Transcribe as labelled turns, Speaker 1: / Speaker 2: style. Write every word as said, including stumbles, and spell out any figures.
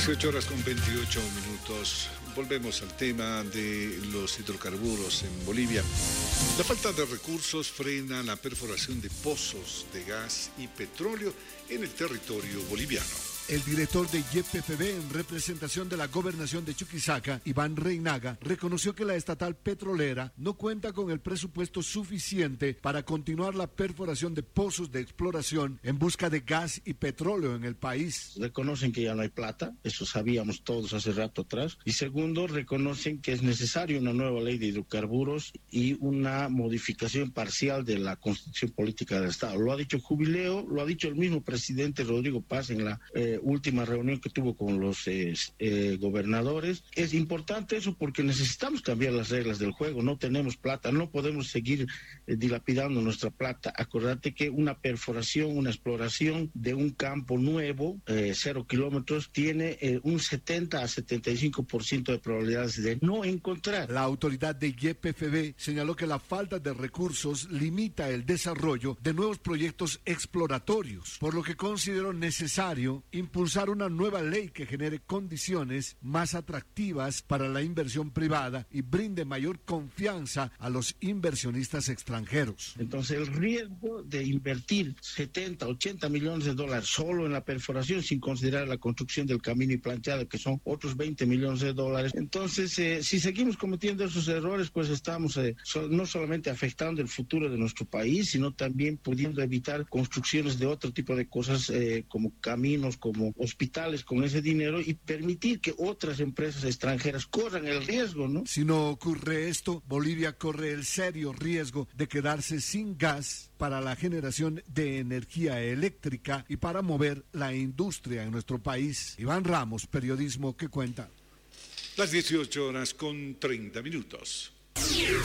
Speaker 1: dieciocho horas con veintiocho minutos. Volvemos al tema de los hidrocarburos en Bolivia. La falta de recursos frena la perforación de pozos de gas y petróleo en el territorio boliviano.
Speaker 2: El director de Y P F B en representación de la gobernación de Chuquisaca, Iván Reinaga, reconoció que la estatal petrolera no cuenta con el presupuesto suficiente para continuar la perforación de pozos de exploración en busca de gas y petróleo en el país.
Speaker 3: Reconocen que ya no hay plata, eso sabíamos todos hace rato atrás. Y segundo, reconocen que es necesaria una nueva ley de hidrocarburos y una modificación parcial de la Constitución Política del Estado. Lo ha dicho Jubileo, lo ha dicho el mismo presidente Rodrigo Paz en la eh, última reunión que tuvo con los eh, eh, gobernadores. Es importante eso porque necesitamos cambiar las reglas del juego. No tenemos plata, no podemos seguir eh, dilapidando nuestra plata. Acordate que una perforación, una exploración de un campo nuevo, eh, cero kilómetros, tiene eh, un setenta a setenta y cinco por ciento de probabilidades de no encontrar.
Speaker 2: La autoridad de Y P F B señaló que la falta de recursos limita el desarrollo de nuevos proyectos exploratorios, por lo que consideró necesario impulsar una nueva ley que genere condiciones más atractivas para la inversión privada y brinde mayor confianza a los inversionistas extranjeros.
Speaker 3: Entonces el riesgo de invertir setenta, ochenta millones de dólares solo en la perforación sin considerar la construcción del camino y planteado, que son otros veinte millones de dólares. Entonces eh, si seguimos cometiendo esos errores, pues estamos eh, so, no solamente afectando el futuro de nuestro país, sino también pudiendo evitar construcciones de otro tipo de cosas eh, como caminos, como como hospitales con ese dinero y permitir que otras empresas extranjeras corran el riesgo, ¿no?
Speaker 2: Si no ocurre esto, Bolivia corre el serio riesgo de quedarse sin gas para la generación de energía eléctrica y para mover la industria en nuestro país. Iván Ramos, Periodismo que Cuenta.
Speaker 1: Las dieciocho horas con treinta minutos.